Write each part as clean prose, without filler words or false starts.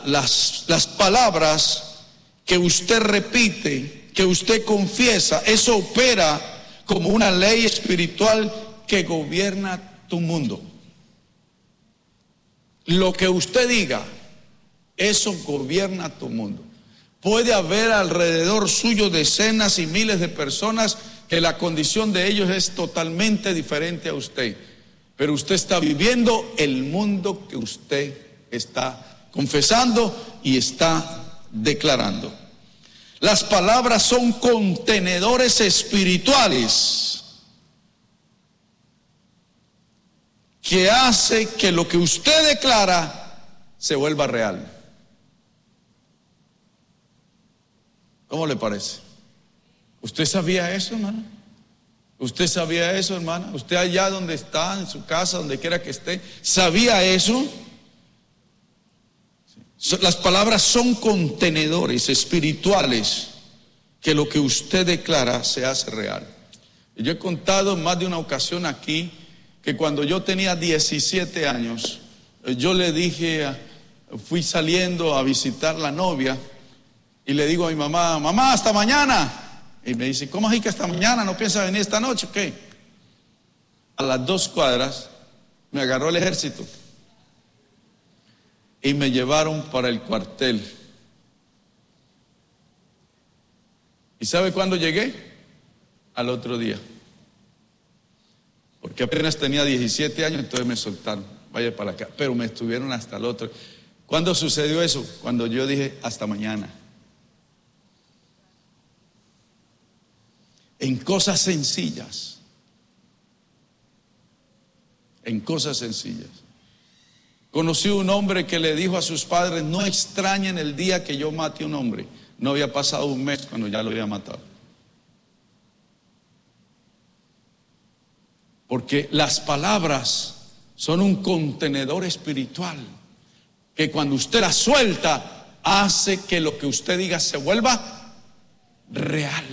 las palabras que usted repite, que usted confiesa, eso opera como una ley espiritual que gobierna tu mundo. Lo que usted diga, eso gobierna tu mundo. Puede haber alrededor suyo decenas y miles de personas que la condición de ellos es totalmente diferente a usted, pero usted está viviendo el mundo que usted está confesando y está declarando. Las palabras son contenedores espirituales que hace que lo que usted declara se vuelva real. ¿Cómo le parece? ¿Usted sabía eso, hermano? ¿Usted sabía eso, hermana? ¿Usted allá donde está, en su casa, donde quiera que esté, sabía eso? Las palabras son contenedores espirituales que lo que usted declara se hace real. Yo he contado en más de una ocasión aquí que cuando yo tenía 17 años, yo le dije, fui saliendo a visitar la novia y le digo a mi mamá, mamá, hasta mañana. Y me dice, ¿cómo así que hasta mañana? ¿No piensa venir esta noche o qué? A las 2 cuadras me agarró el ejército y me llevaron para el cuartel. ¿Y sabe cuándo llegué? Al otro día. Porque apenas tenía 17 años, entonces me soltaron, vaya para acá. Pero me estuvieron hasta el otro. ¿Cuándo sucedió eso? Cuando yo dije, hasta mañana. En cosas sencillas. En cosas sencillas. Conocí un hombre que le dijo a sus padres, no extrañen el día que yo mate a un hombre. No había pasado un mes cuando ya lo había matado. Porque las palabras son un contenedor espiritual que cuando usted las suelta hace que lo que usted diga se vuelva real.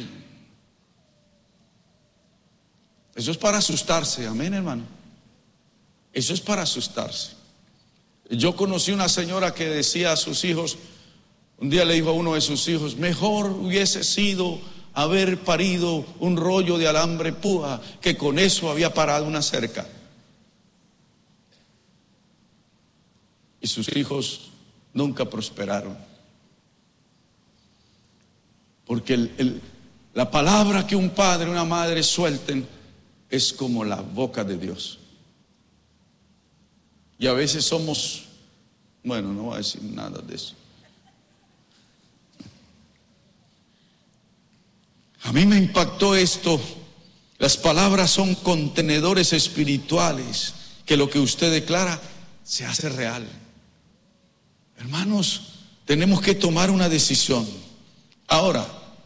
Eso es para asustarse, amén, hermano. Eso es para asustarse. Yo conocí una señora que decía a sus hijos, un día le dijo a uno de sus hijos, mejor hubiese sido haber parido un rollo de alambre púa, que con eso había parado una cerca. Y sus hijos nunca prosperaron. Porque la palabra que un padre, una madre suelten es como la boca de Dios. Y a veces somos, bueno, no voy a decir nada de eso. A mí me impactó esto. Las palabras son contenedores espirituales que lo que usted declara se hace real. Hermanos, tenemos que tomar una decisión. Ahora,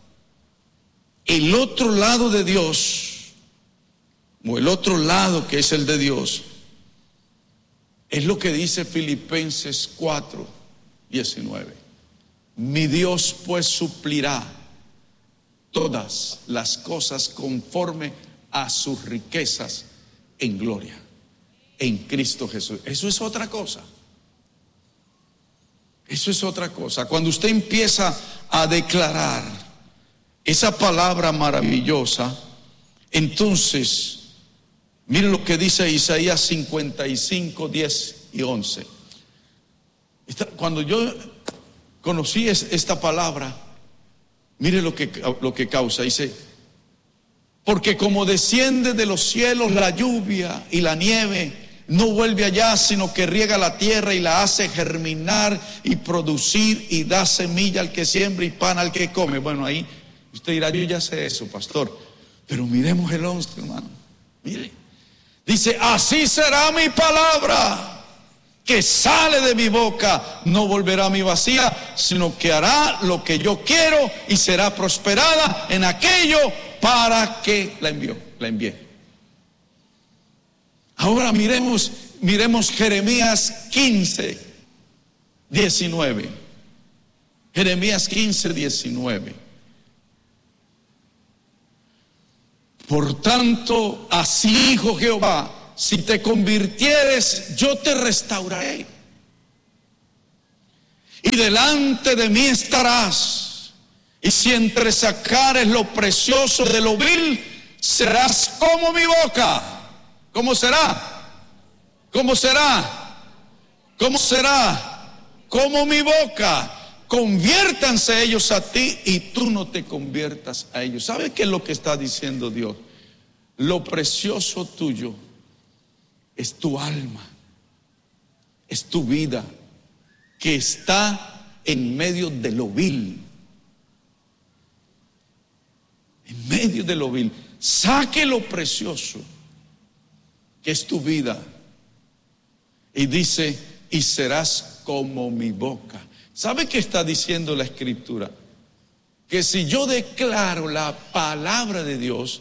el otro lado de Dios, o el otro lado que es el de Dios, es lo que dice Filipenses 4:19. Mi Dios pues suplirá todas las cosas conforme a sus riquezas en gloria en Cristo Jesús. Eso es otra cosa. Eso es otra cosa. Cuando usted empieza a declarar esa palabra maravillosa, entonces mire lo que dice Isaías 55:10-11. Cuando yo conocí esta palabra, mire lo que causa. Dice, porque como desciende de los cielos la lluvia y la nieve, no vuelve allá, sino que riega la tierra y la hace germinar y producir y da semilla al que siembra y pan al que come. Bueno, ahí usted dirá, yo ya sé eso, pastor. Pero miremos el 11, hermano. Mire. Dice, así será mi palabra que sale de mi boca, no volverá a mí vacía, sino que hará lo que yo quiero y será prosperada en aquello para que la envié. Ahora miremos Jeremías 15:19. Jeremías 15:19. Por tanto, así dijo Jehová, si te convirtieres, yo te restauraré y delante de mí estarás. Y si entresacares lo precioso de lo vil, serás como mi boca. ¿Cómo será? ¿Cómo será? ¿Cómo será? Como mi boca. Conviértanse ellos a ti y tú no te conviertas a ellos. ¿Sabe qué es lo que está diciendo Dios? Lo precioso tuyo es tu alma, es tu vida, que está en medio de lo vil. En medio de lo vil. Saque lo precioso, que es tu vida. Y dice, y serás como mi boca. ¿Sabe qué está diciendo la Escritura? Que si yo declaro la palabra de Dios,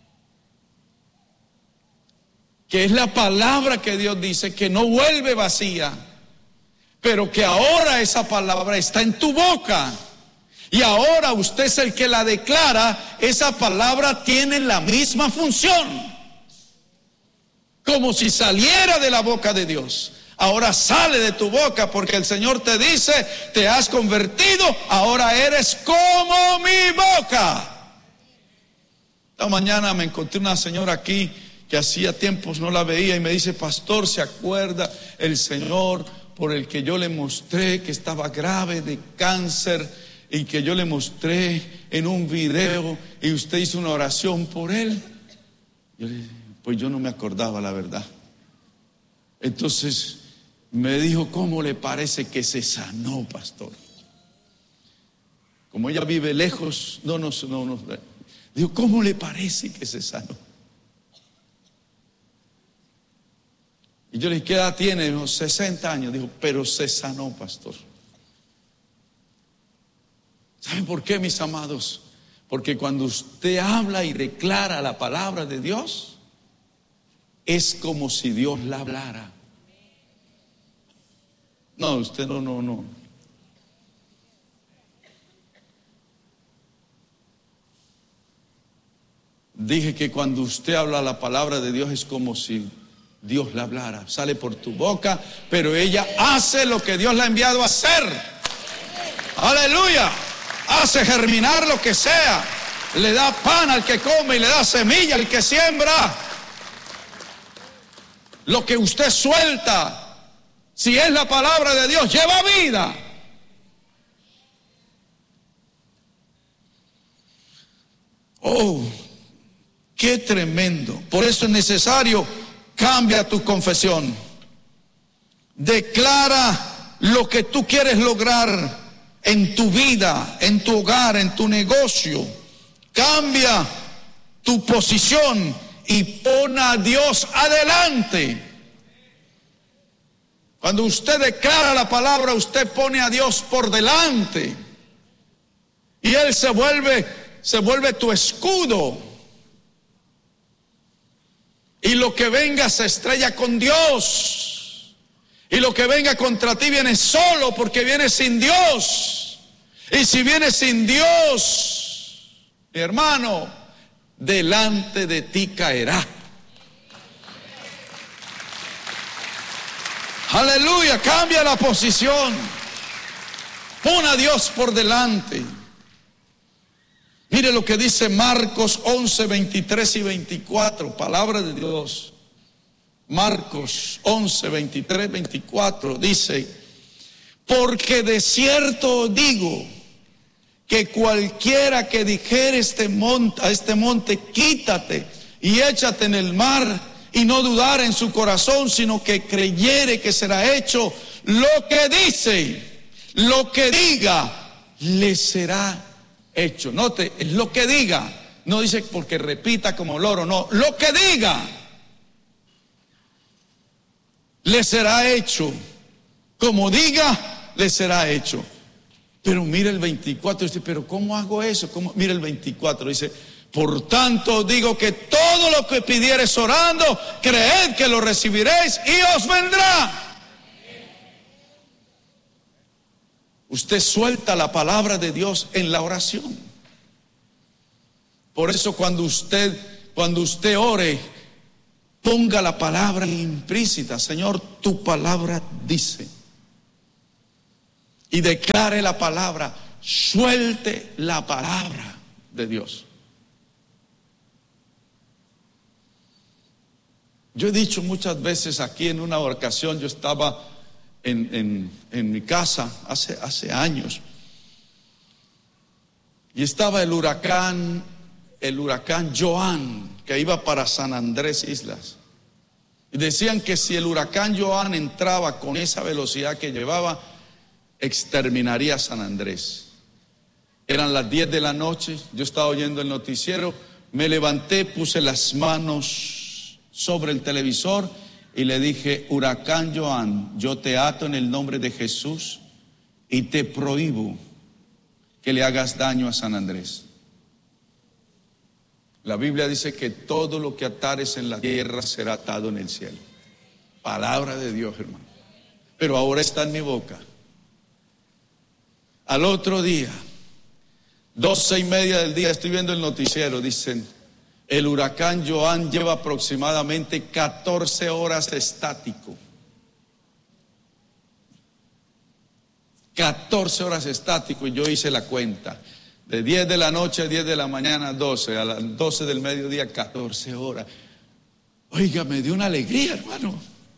que es la palabra que Dios dice, que no vuelve vacía, pero que ahora esa palabra está en tu boca, y ahora usted es el que la declara, esa palabra tiene la misma función, como si saliera de la boca de Dios. Ahora sale de tu boca, porque el Señor te dice, te has convertido, ahora eres como mi boca. Esta mañana me encontré una señora aquí que hacía tiempos no la veía y me dice, pastor, ¿se acuerda el Señor por el que yo le mostré que estaba grave de cáncer y que yo le mostré en un video y usted hizo una oración por él? Yo le dije, pues yo no me acordaba, la verdad. Entonces me dijo, ¿cómo le parece que se sanó, pastor? Como ella vive lejos, no. Digo, ¿cómo le parece que se sanó? Y yo le dije, ¿qué edad tiene? Dijo, 60 años. Dijo, pero se sanó, pastor. ¿Saben por qué, mis amados? Porque cuando usted habla y declara la palabra de Dios, es como si Dios la hablara. No, usted no. Dije que cuando usted habla la palabra de Dios es como si Dios la hablara. Sale por tu boca, pero ella hace lo que Dios la ha enviado a hacer. Aleluya. Hace germinar lo que sea. Le da pan al que come y le da semilla al que siembra. Lo que usted suelta, si es la palabra de Dios, lleva vida. Oh, qué tremendo. Por eso es necesario, cambia tu confesión. Declara lo que tú quieres lograr en tu vida, en tu hogar, en tu negocio. Cambia tu posición y pon a Dios adelante. Cuando usted declara la palabra, usted pone a Dios por delante. Y Él se vuelve tu escudo. Y lo que venga se estrella con Dios. Y lo que venga contra ti viene solo, porque viene sin Dios. Y si viene sin Dios, mi hermano, delante de ti caerá. Aleluya, cambia la posición. Pon a Dios por delante. Mire lo que dice Marcos 11, 23 y 24, palabra de Dios. Marcos 11, 23, 24 dice, porque de cierto digo que cualquiera que dijere a este monte, quítate y échate en el mar, y no dudar en su corazón, sino que creyere que será hecho lo que dice, lo que diga, le será hecho. Note, es lo que diga. No dice porque repita como loro, no. Lo que diga, le será hecho. Como diga, le será hecho. Pero mire el 24, dice, pero ¿cómo hago eso? Mire el 24, dice, por tanto digo que todo lo que pidiereis orando, creed que lo recibiréis y os vendrá. Usted suelta la palabra de Dios en la oración. Por eso cuando usted ore, ponga la palabra implícita. Señor, tu palabra dice. y declare la palabra. Suelte la palabra de Dios. Yo he dicho muchas veces aquí, en una ocasión yo estaba en mi casa hace años, y estaba el huracán Joan, que iba para San Andrés Islas, y decían que si el huracán Joan entraba con esa velocidad que llevaba, exterminaría San Andrés. Eran las 10 de la noche, yo estaba oyendo el noticiero, me levanté, puse las manos sobre el televisor y le dije: huracán Joan, yo te ato en el nombre de Jesús y te prohíbo que le hagas daño a San Andrés. La Biblia dice que todo lo que atares en la tierra será atado en el cielo. Palabra de Dios, hermano. Pero ahora está en mi boca. Al otro día, 12:30 del día, estoy viendo el noticiero, dicen: el huracán Joan lleva aproximadamente 14 horas estático. 14 horas estático, y yo hice la cuenta. De 10 de la noche a 10 de la mañana, 12, a las 12 del mediodía, 14 horas. Oiga, me dio una alegría, hermano.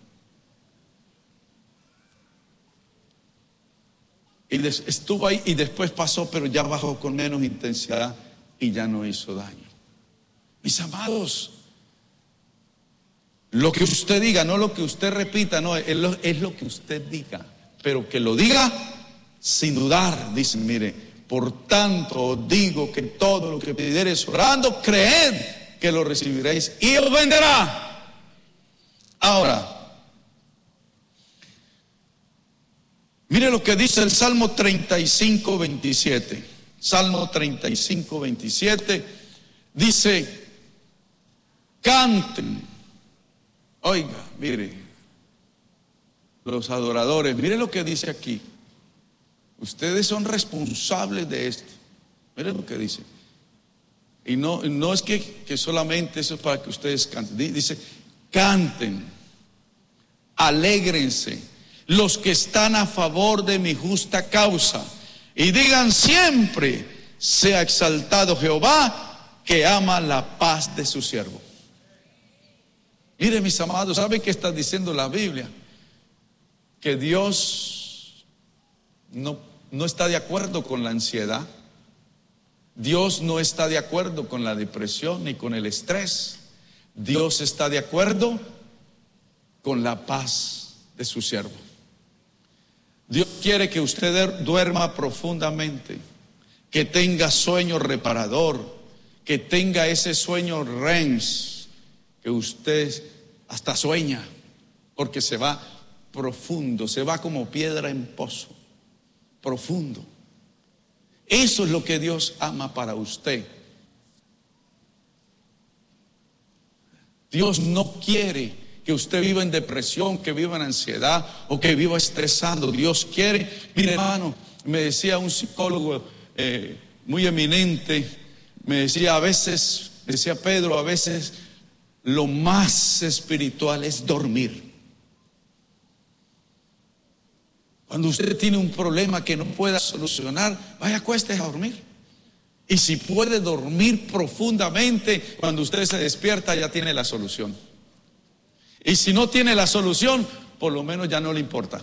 Y estuvo ahí y después pasó, pero ya bajó con menos intensidad y ya no hizo daño. Mis amados, lo que usted diga, no lo que usted repita, no, es lo que usted diga, pero que lo diga sin dudar. Dice: mire, por tanto os digo que todo lo que pidiereis orando, creed que lo recibiréis y os vendrá. Ahora, mire lo que dice el Salmo 35, 27. Salmo 35, 27 dice: canten. Oiga, mire, los adoradores, mire lo que dice aquí. Ustedes son responsables de esto. Mire lo que dice. Y no es que solamente eso es para que ustedes canten. Dice: canten, alégrense los que están a favor de mi justa causa, y digan siempre: sea exaltado Jehová, que ama la paz de su siervo. Mire, mis amados, ¿saben qué está diciendo la Biblia? Que Dios no está de acuerdo con la ansiedad. Dios no está de acuerdo con la depresión ni con el estrés. Dios está de acuerdo con la paz de su siervo. Dios quiere que usted duerma profundamente, que tenga sueño reparador, que tenga ese sueño REMS, que usted hasta sueña, porque se va profundo, se va como piedra en pozo, profundo. Eso es lo que Dios ama para usted. Dios no quiere que usted viva en depresión, que viva en ansiedad o que viva estresado. Dios quiere, mire, hermano, me decía un psicólogo muy eminente, me decía: decía Pedro, a veces lo más espiritual es dormir. Cuando usted tiene un problema que no pueda solucionar, vaya, acuéstese a dormir. Y si puede dormir profundamente, cuando usted se despierta ya tiene la solución. Y si no tiene la solución, por lo menos ya no le importa.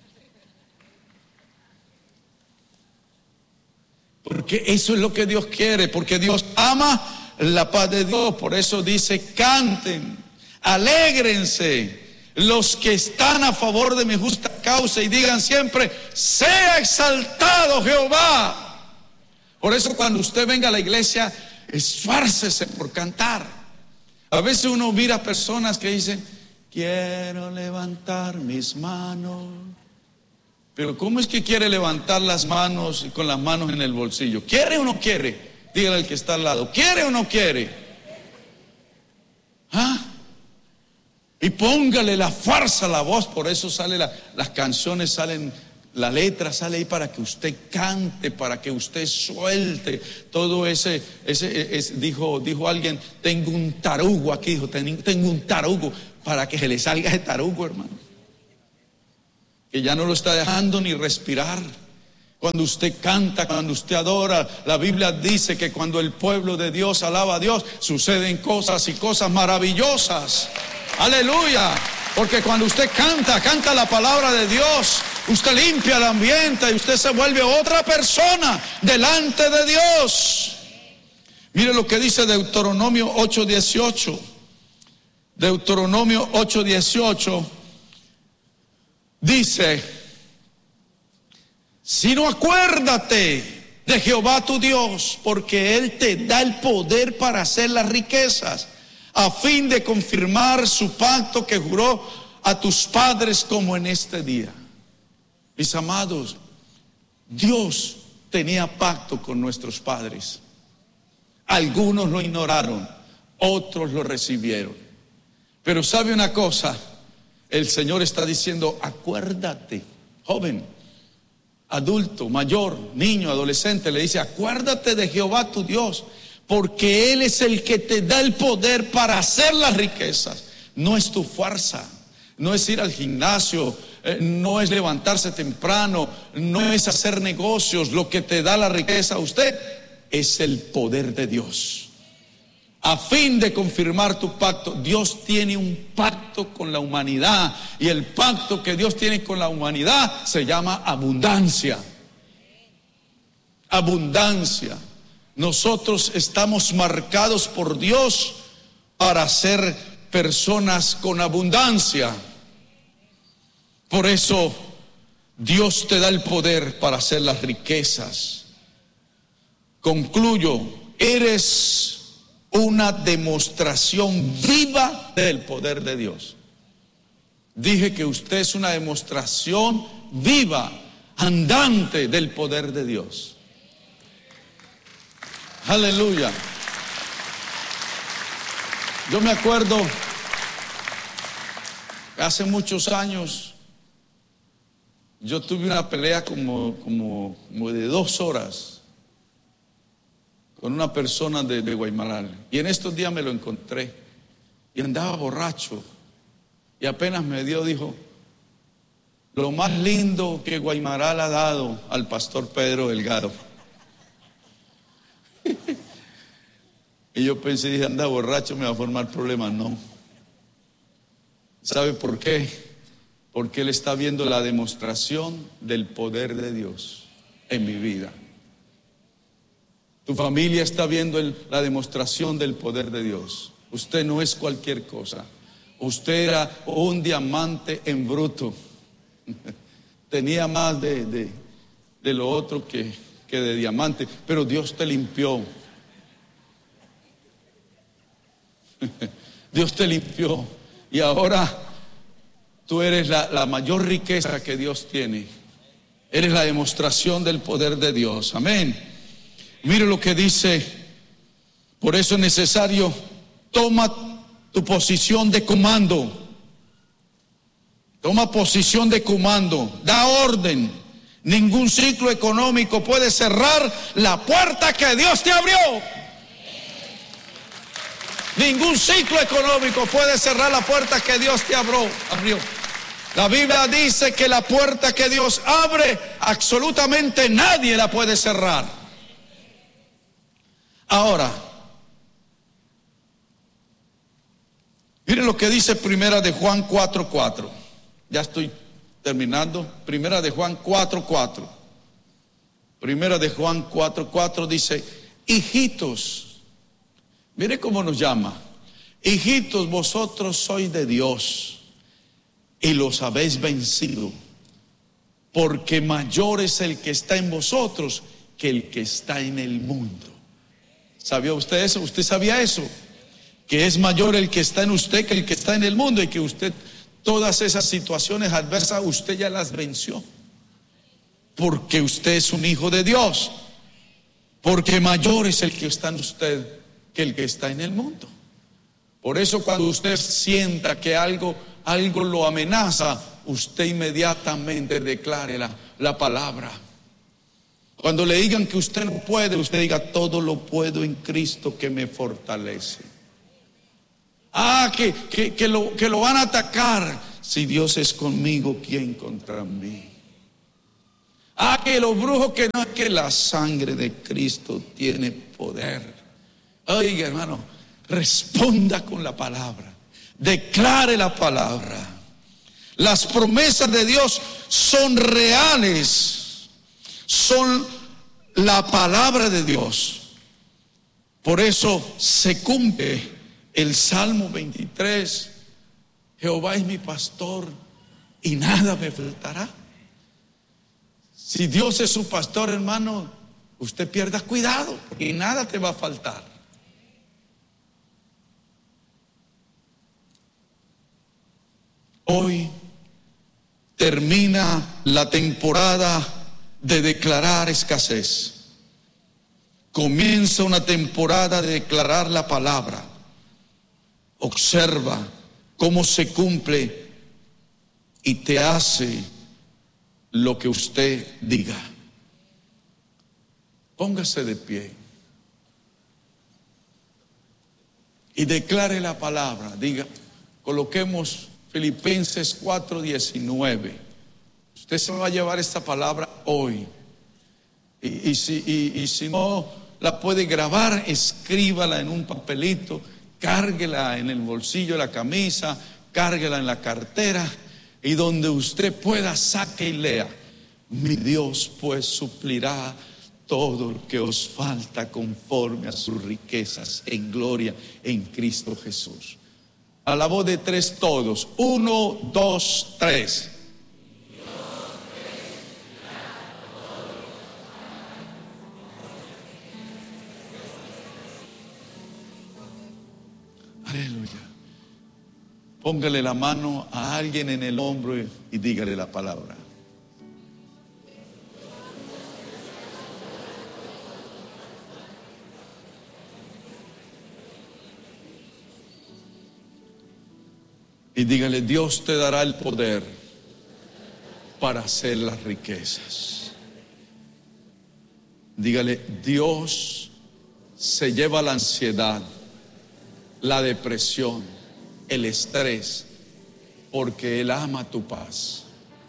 Porque eso es lo que Dios quiere, porque Dios ama la paz de Dios. Por eso dice: canten, alégrense los que están a favor de mi justa causa, y digan siempre: sea exaltado Jehová. Por eso cuando usted venga a la iglesia, esfuércese por cantar. A veces uno mira personas que dicen: quiero levantar mis manos. Pero ¿cómo es que quiere levantar las manos y con las manos en el bolsillo? ¿Quiere o no quiere? Dígale al que está al lado: ¿quiere o no quiere? ¿Ah? Y póngale la fuerza a la voz. Por eso sale las canciones, salen, la letra sale ahí para que usted cante, para que usted suelte todo ese dijo alguien: tengo un tarugo aquí, dijo, tengo un tarugo, para que se le salga ese tarugo, hermano, que ya no lo está dejando ni respirar. Cuando usted canta, cuando usted adora, la Biblia dice que cuando el pueblo de Dios alaba a Dios, suceden cosas y cosas maravillosas. Aleluya. Porque cuando usted canta la palabra de Dios, usted limpia el ambiente y usted se vuelve otra persona delante de Dios. Mire lo que dice Deuteronomio 8:18. Deuteronomio 8:18 dice: sino acuérdate de Jehová tu Dios, porque Él te da el poder para hacer las riquezas, a fin de confirmar su pacto que juró a tus padres como en este día. Mis amados, Dios tenía pacto con nuestros padres. Algunos lo ignoraron, otros lo recibieron. Pero sabe una cosa, el Señor está diciendo: acuérdate, joven, adulto, mayor, niño, adolescente, le dice: acuérdate de Jehová tu Dios, porque Él es el que te da el poder para hacer las riquezas. No es tu fuerza, no es ir al gimnasio, no es levantarse temprano, no es hacer negocios. Lo que te da la riqueza a usted es el poder de Dios. A fin de confirmar tu pacto. Dios tiene un pacto con la humanidad, y el pacto que Dios tiene con la humanidad se llama abundancia. Abundancia. Nosotros estamos marcados por Dios para ser personas con abundancia. Por eso Dios te da el poder para hacer las riquezas. Concluyo, eres una demostración viva del poder de Dios. Dije que usted es una demostración viva, andante del poder de Dios. Aleluya. Yo me acuerdo, hace muchos años, yo tuve una pelea como de 2 horas con una persona de Guaymaral. Y en estos días me lo encontré y andaba borracho, y apenas me dijo: lo más lindo que Guaymaral ha dado al pastor Pedro Delgado. Y yo pensé, dije: anda borracho, me va a formar problemas. No. ¿Sabe por qué? Porque él está viendo la demostración del poder de Dios en mi vida. Tu familia está viendo la demostración del poder de Dios. Usted no es cualquier cosa. Usted era un diamante en bruto. Tenía más de lo otro que de diamante, pero Dios te limpió. Dios te limpió, y ahora tú eres la mayor riqueza que Dios tiene. Eres la demostración del poder de Dios. Amén. Mire lo que dice: por eso es necesario, toma tu posición de comando. Toma posición de comando, da orden. Ningún ciclo económico puede cerrar la puerta que Dios te abrió. Ningún ciclo económico puede cerrar la puerta que Dios te abrió. La Biblia dice que la puerta que Dios abre, absolutamente nadie la puede cerrar. Ahora, mire lo que dice Primera de Juan 4:4. Ya estoy terminando. Primera de Juan 4:4. Primera de Juan 4:4 dice: hijitos, mire cómo nos llama. Hijitos, vosotros sois de Dios y los habéis vencido, porque mayor es el que está en vosotros que el que está en el mundo. ¿Sabía usted eso? ¿Usted sabía eso? Que es mayor el que está en usted que el que está en el mundo, y que usted, todas esas situaciones adversas, usted ya las venció. Porque usted es un hijo de Dios. Porque mayor es el que está en usted que el que está en el mundo. Por eso cuando usted sienta que algo lo amenaza, usted inmediatamente declare la palabra. Cuando le digan que usted no puede, usted diga: todo lo puedo en Cristo que me fortalece. Que lo van a atacar. Si Dios es conmigo, ¿quién contra mí? Que los brujos, que no, que la sangre de Cristo tiene poder. Oiga, hermano, responda con la palabra. Declare la palabra. Las promesas de Dios son reales. Son la palabra de Dios. Por eso se cumple el Salmo 23. Jehová es mi pastor y nada me faltará. Si Dios es su pastor, hermano, usted pierda cuidado y nada te va a faltar. Hoy termina la temporada de declarar escasez. Comienza una temporada de declarar la palabra. Observa cómo se cumple y te hace lo que usted diga. Póngase de pie y declare la palabra. Diga, coloquemos Filipenses 4:19. Usted se va a llevar esta palabra hoy. Y si no la puede grabar, escríbala en un papelito, cárguela en el bolsillo de la camisa, cárguela en la cartera, y donde usted pueda, saque y lea. Mi Dios pues suplirá todo lo que os falta conforme a sus riquezas en gloria en Cristo Jesús. A la voz de tres todos. 1, 2, 3. Aleluya. Póngale la mano a alguien en el hombro y dígale la palabra. Y dígale, Dios te dará el poder para hacer las riquezas. Dígale, Dios se lleva la ansiedad, la depresión, el estrés, porque Él ama tu paz.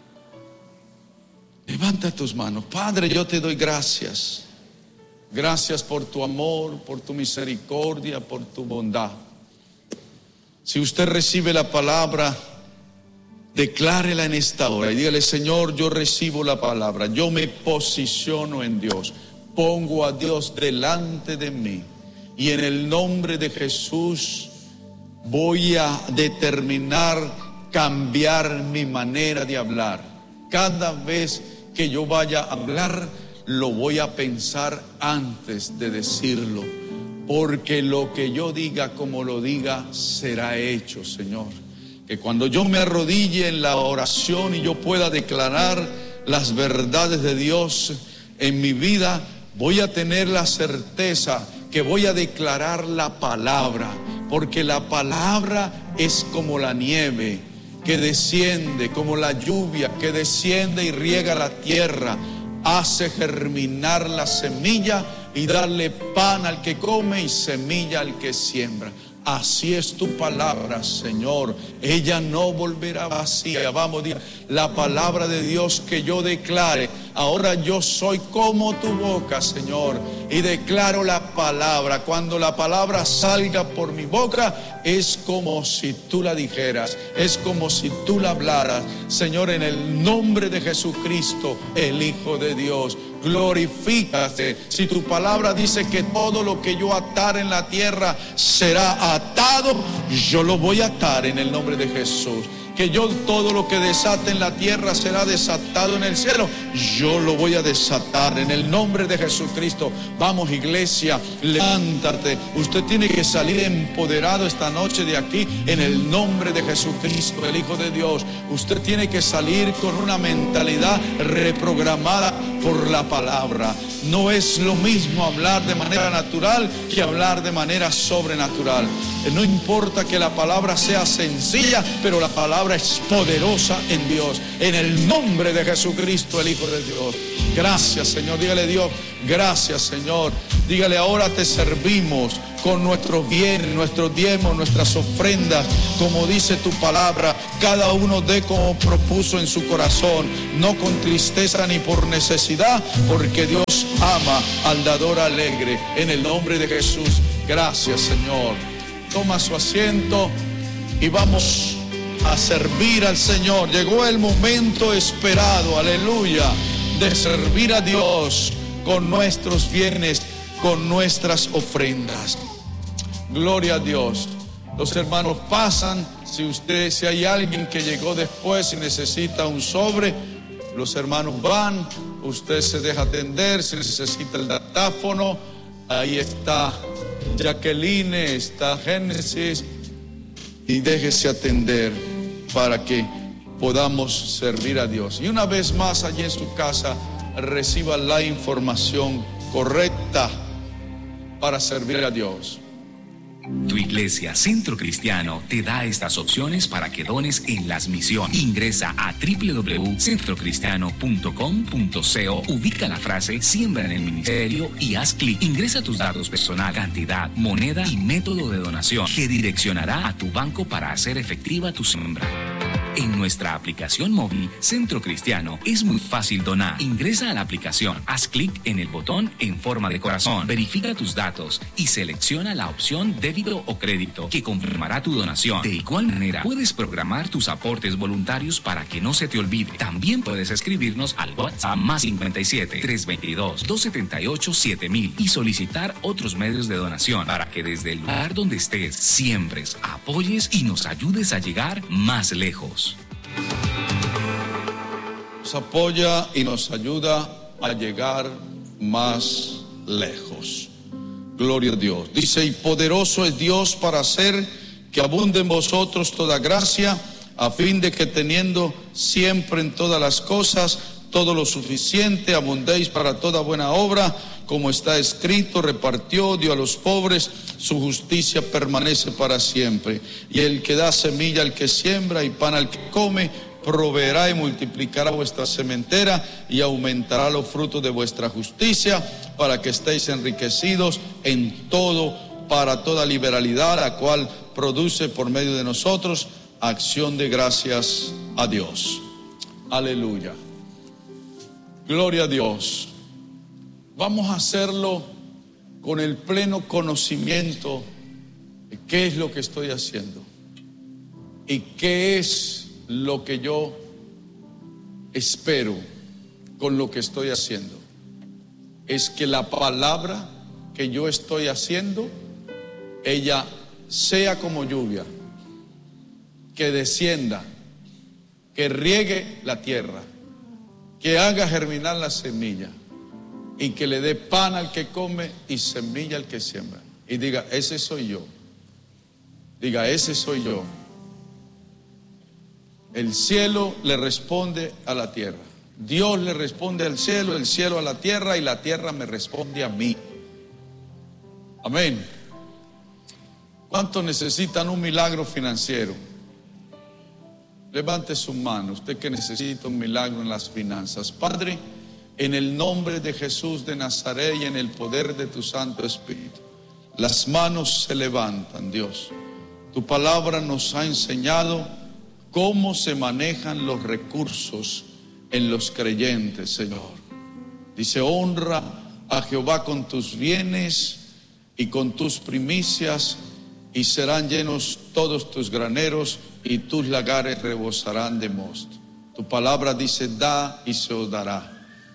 Levanta tus manos. Padre, yo te doy gracias. Gracias por tu amor, por tu misericordia, por tu bondad. Si usted recibe la palabra, declárela en esta hora y dígale, Señor, yo recibo la palabra, yo me posiciono en Dios, pongo a Dios delante de mí y en el nombre de Jesús voy a determinar cambiar mi manera de hablar. Cada vez que yo vaya a hablar, lo voy a pensar antes de decirlo. Porque lo que yo diga, como lo diga, será hecho, Señor. Que cuando yo me arrodille en la oración y yo pueda declarar las verdades de Dios en mi vida, voy a tener la certeza que voy a declarar la palabra. Porque la palabra es como la nieve que desciende, como la lluvia que desciende y riega la tierra, hace germinar la semilla y darle pan al que come y semilla al que siembra. Así es tu palabra, Señor. Ella no volverá vacía. Vamos, diga, la palabra de Dios que yo declare. Ahora yo soy como tu boca, Señor, y declaro la palabra. Cuando la palabra salga por mi boca, es como si tú la dijeras, es como si tú la hablaras. Señor, en el nombre de Jesucristo, el Hijo de Dios, glorifícate. Si tu palabra dice que todo lo que yo atar en la tierra será atado, yo lo voy a atar en el nombre de Jesús. Que yo todo lo que desate en la tierra será desatado en el cielo, yo lo voy a desatar en el nombre de Jesucristo. Vamos, iglesia, levántate. Usted tiene que salir empoderado esta noche de aquí en el nombre de Jesucristo, el Hijo de Dios. Usted tiene que salir con una mentalidad reprogramada por la palabra. No es lo mismo hablar de manera natural que hablar de manera sobrenatural. No importa que la palabra sea sencilla, pero la palabra es poderosa en Dios. En el nombre de Jesucristo, el Hijo de Dios. Gracias, Señor. Dígale, Dios, gracias, Señor. Dígale, ahora te servimos con nuestros bienes, nuestros diezmos, nuestras ofrendas, como dice tu palabra. Cada uno dé como propuso en su corazón, no con tristeza ni por necesidad, porque Dios ama al dador alegre. En el nombre de Jesús, gracias, Señor. Toma su asiento y vamos a servir al Señor. Llegó el momento esperado, aleluya, de servir a Dios con nuestros bienes, con nuestras ofrendas. Gloria a Dios. Los hermanos pasan. Si hay alguien que llegó después y necesita un sobre, los hermanos van. Usted se deja atender. Si necesita el datáfono, ahí está Jacqueline, está Génesis, y déjese atender para que podamos servir a Dios. Y una vez más, allí en su casa, reciba la información correcta para servir a Dios. Tu iglesia Centro Cristiano te da estas opciones para que dones en las misiones. Ingresa a www.centrocristiano.com.co. Ubica la frase Siembra en el Ministerio y haz clic. Ingresa tus datos personal, cantidad, moneda y método de donación que direccionará a tu banco para hacer efectiva tu siembra. En nuestra aplicación móvil Centro Cristiano es muy fácil donar. Ingresa a la aplicación, haz clic en el botón en forma de corazón, verifica tus datos y selecciona la opción débito o crédito que confirmará tu donación. De igual manera, puedes programar tus aportes voluntarios para que no se te olvide. También puedes escribirnos al WhatsApp +57 322 278 7000 y solicitar otros medios de donación para que desde el lugar donde estés siembres, apoyes y nos ayudes a llegar más lejos. Nos apoya y nos ayuda a llegar más lejos. Gloria a Dios. Dice, y poderoso es Dios para hacer que abunde en vosotros toda gracia, a fin de que teniendo siempre en todas las cosas todo lo suficiente, abundéis para toda buena obra, como está escrito, repartió, dio a los pobres, su justicia permanece para siempre. Y el que da semilla al que siembra y pan al que come, proveerá y multiplicará vuestra sementera y aumentará los frutos de vuestra justicia, para que estéis enriquecidos en todo, para toda liberalidad, la cual produce por medio de nosotros acción de gracias a Dios. Aleluya. Gloria a Dios. Vamos a hacerlo con el pleno conocimiento de qué es lo que estoy haciendo y qué es lo que yo espero con lo que estoy haciendo. Es que la palabra que yo estoy haciendo, ella sea como lluvia, que descienda, que riegue la tierra, que haga germinar la semilla y que le dé pan al que come y semilla al que siembra. Y diga, ese soy yo. Diga, ese soy yo. El cielo le responde a la tierra. Dios le responde al cielo, el cielo a la tierra y la tierra me responde a mí. Amén. ¿Cuántos necesitan un milagro financiero? Levante su mano, usted que necesita un milagro en las finanzas. Padre, en el nombre de Jesús de Nazaret y en el poder de tu Santo Espíritu, las manos se levantan, Dios. Tu palabra nos ha enseñado cómo se manejan los recursos en los creyentes, Señor. Dice, honra a Jehová con tus bienes y con tus primicias, y serán llenos todos tus graneros y tus lagares rebosarán de mosto. Tu palabra dice, da y se os dará.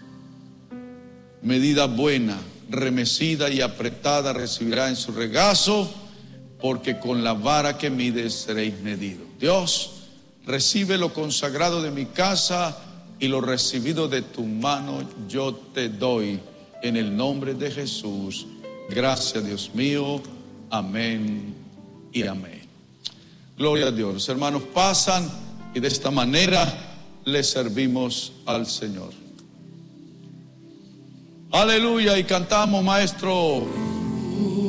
Medida buena, remecida y apretada recibirá en su regazo, porque con la vara que mides seréis medidos. Dios, recibe lo consagrado de mi casa y lo recibido de tu mano yo te doy en el nombre de Jesús. Gracias, Dios mío. Amén y amén. Gloria a Dios. Los hermanos pasan y de esta manera le servimos al Señor. Aleluya. Y cantamos, maestro.